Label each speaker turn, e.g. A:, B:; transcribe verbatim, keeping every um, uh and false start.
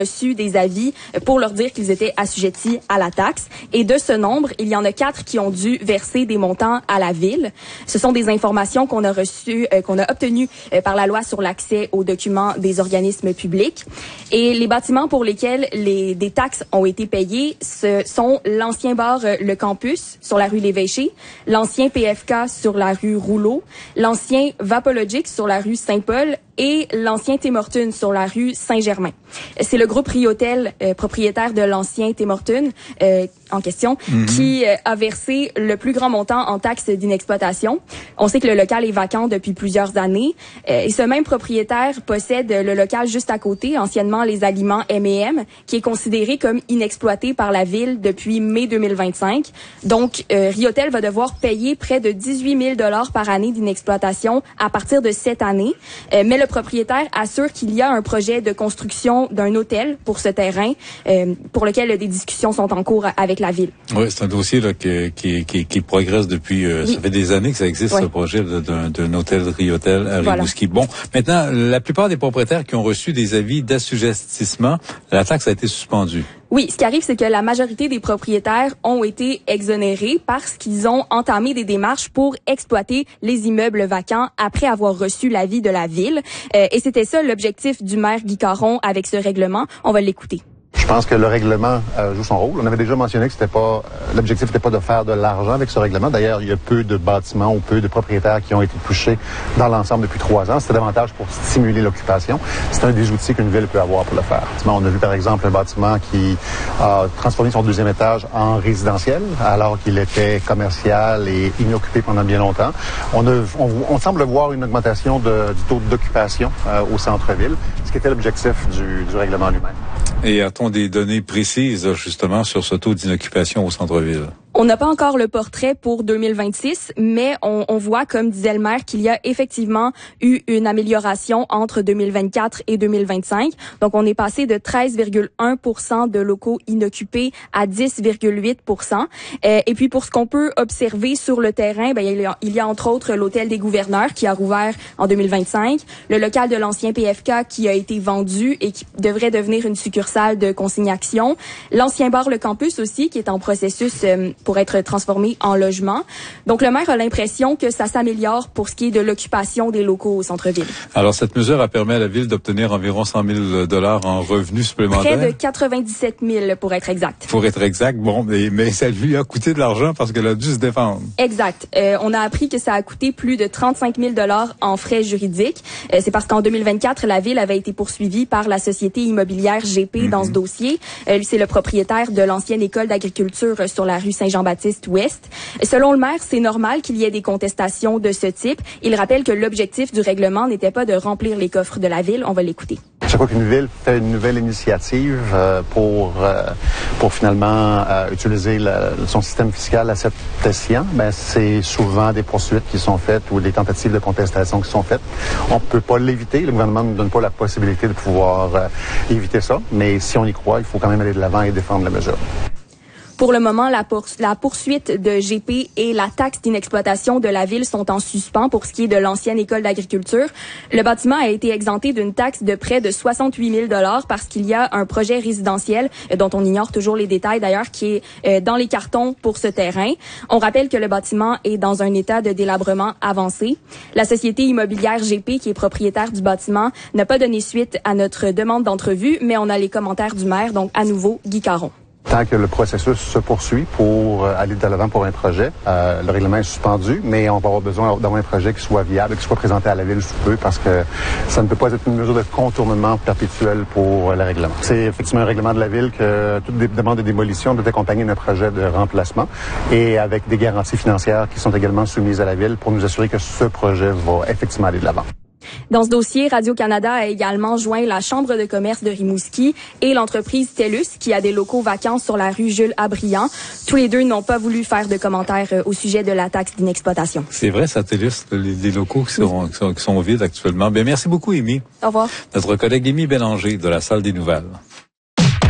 A: reçu des avis pour leur dire qu'ils étaient assujettis à la taxe. Et de ce nombre, il y en a quatre qui ont dû verser des montants à la ville. Ce sont des informations qu'on a reçues, euh, qu'on a obtenues euh, par la loi sur l'accès aux documents des organismes publics. Et les bâtiments pour lesquels les, des taxes ont été payés, ce sont l'ancien bar euh, Le Campus sur la rue L'Évêché, l'ancien P F K sur la rue Rouleau, l'ancien Vapologic sur la rue Saint-Paul et l'ancien Tim Hortons sur la rue Saint-Germain. C'est le groupe Riotel, euh, propriétaire de l'ancien Tim Hortons euh, en question, mm-hmm. qui euh, a versé le plus grand montant en taxes d'inexploitation. On sait que le local est vacant depuis plusieurs années euh, et ce même propriétaire possède le local juste à côté, anciennement les aliments M et M, qui est considéré comme inexploité par la ville depuis mai deux mille vingt-cinq. Donc, euh, Riotel va devoir payer près de dix-huit mille dollars par année d'inexploitation à partir de cette année. Euh, mais le propriétaire assure qu'il y a un projet de construction d'un hôtel pour ce terrain, euh, pour lequel des discussions sont en cours avec la ville.
B: Oui, c'est un dossier là, qui, qui, qui, qui progresse depuis... Euh, oui. Ça fait des années que ça existe, oui. ce projet d'un, d'un hôtel Riotel à Rimouski. Voilà. Bon, maintenant, la plupart des propriétaires qui ont reçu des avis d'assujettissement, la taxe a été suspendue.
A: Oui, ce qui arrive, c'est que la majorité des propriétaires ont été exonérés parce qu'ils ont entamé des démarches pour exploiter les immeubles vacants après avoir reçu l'avis de la ville. Euh, et c'était ça l'objectif du maire Guy Caron avec ce règlement. On va l'écouter.
C: Je pense que le règlement euh, joue son rôle. On avait déjà mentionné que c'était pas euh, l'objectif n'était pas de faire de l'argent avec ce règlement. D'ailleurs, il y a peu de bâtiments ou peu de propriétaires qui ont été touchés dans l'ensemble depuis trois ans. C'était davantage pour stimuler l'occupation. C'est un des outils qu'une ville peut avoir pour le faire. On a vu par exemple un bâtiment qui a transformé son deuxième étage en résidentiel alors qu'il était commercial et inoccupé pendant bien longtemps. On, a, on, on semble voir une augmentation de, du taux d'occupation euh, au centre-ville, ce qui était l'objectif du, du règlement lui-même.
B: Et a-t-on des données précises, justement, sur ce taux d'inoccupation au centre-ville?
A: On n'a pas encore le portrait pour deux mille vingt-six, mais on, on voit, comme disait le maire, qu'il y a effectivement eu une amélioration entre deux mille vingt-quatre et deux mille vingt-cinq. Donc, on est passé de treize virgule un pour cent de locaux inoccupés à dix virgule huit pour cent. Euh, et puis, pour ce qu'on peut observer sur le terrain, ben, il y a, il y a entre autres l'hôtel des gouverneurs qui a rouvert en deux mille vingt-cinq, le local de l'ancien P F K qui a été vendu et qui devrait devenir une succursale de Consigne-Action, l'ancien bar Le Campus aussi qui est en processus euh, pour être transformé en logement. Donc, le maire a l'impression que ça s'améliore pour ce qui est de l'occupation des locaux au centre-ville.
B: Alors, cette mesure a permis à la ville d'obtenir environ cent mille dollars en revenus supplémentaires.
A: Près de quatre-vingt-dix-sept mille pour être exact.
B: Pour être exact, bon, mais, mais ça lui a coûté de l'argent parce qu'elle a dû se défendre.
A: Exact. Euh, on a appris que ça a coûté plus de trente-cinq mille dollars en frais juridiques. Euh, c'est parce qu'en deux mille vingt-quatre, la ville avait été poursuivie par la société immobilière G P mm-hmm. dans ce dossier. Euh, lui, c'est le propriétaire de l'ancienne école d'agriculture sur la rue Saint-Jean-Baptiste Ouest. Selon le maire, c'est normal qu'il y ait des contestations de ce type. Il rappelle que l'objectif du règlement n'était pas de remplir les coffres de la ville. On va l'écouter.
C: Chaque fois qu'une ville fait une nouvelle initiative euh, pour euh, pour finalement euh, utiliser la, son système fiscal à cet escient, ben c'est souvent des poursuites qui sont faites ou des tentatives de contestation qui sont faites. On peut pas l'éviter. Le gouvernement ne donne pas la possibilité de pouvoir euh, éviter ça. Mais si on y croit, il faut quand même aller de l'avant et défendre la mesure.
A: Pour le moment, la, pour, la poursuite de G P et la taxe d'inexploitation de la ville sont en suspens pour ce qui est de l'ancienne école d'agriculture. Le bâtiment a été exempté d'une taxe de près de soixante-huit mille dollars parce qu'il y a un projet résidentiel euh, dont on ignore toujours les détails d'ailleurs qui est euh, dans les cartons pour ce terrain. On rappelle que le bâtiment est dans un état de délabrement avancé. La société immobilière G P qui est propriétaire du bâtiment n'a pas donné suite à notre demande d'entrevue, mais on a les commentaires du maire, donc à nouveau Guy Caron.
C: Tant que le processus se poursuit pour aller de l'avant pour un projet, euh, le règlement est suspendu, mais on va avoir besoin d'avoir un projet qui soit viable, qui soit présenté à la ville sous peu, parce que ça ne peut pas être une mesure de contournement perpétuel pour le règlement. C'est effectivement un règlement de la ville que toute demande de démolition doit accompagner d'un projet de remplacement et avec des garanties financières qui sont également soumises à la ville pour nous assurer que ce projet va effectivement aller de l'avant.
A: Dans ce dossier, Radio-Canada a également joint la Chambre de commerce de Rimouski et l'entreprise TELUS qui a des locaux vacants sur la rue Jules-Abriand. Tous les deux n'ont pas voulu faire de commentaires au sujet de la taxe d'inexploitation.
B: C'est vrai, ça, TELUS, les, les locaux qui sont, qui sont, qui sont vides actuellement. Bien, merci beaucoup, Émy.
A: Au revoir.
B: Notre collègue Émy Bélanger de la Salle des Nouvelles.